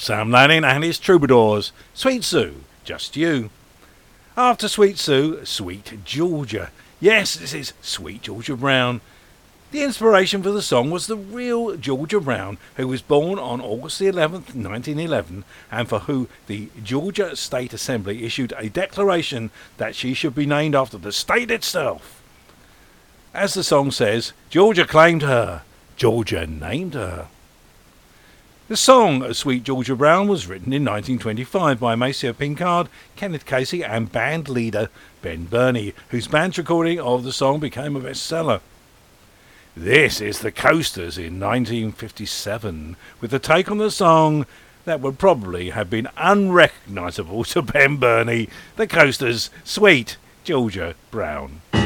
Sam Lanning and his Troubadours, Sweet Sue, Just You. After Sweet Sue, Sweet Georgia. Yes, this is Sweet Georgia Brown. The inspiration for the song was the real Georgia Brown, who was born on August the 11th, 1911, and for who the Georgia State Assembly issued a declaration that she should be named after the state itself. As the song says, Georgia claimed her, Georgia named her. The song Sweet Georgia Brown was written in 1925 by Maceo Pinkard, Kenneth Casey and band leader Ben Burney, whose band's recording of the song became a bestseller. This is the Coasters in 1957, with a take on the song that would probably have been unrecognisable to Ben Burney. The Coasters, Sweet Georgia Brown.